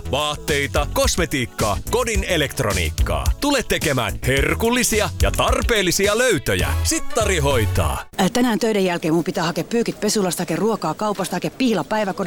vaatteita, kosmetiikkaa, kodin elektroniikkaa. Tule tekemään herkullisia ja tarpeellisia löytöjä. Sittari hoitaa. Tänään töiden jälkeen mun pitää hakea pyykit pesulasta, hakea ruokaa kaupasta, hakea piila päiväkodista.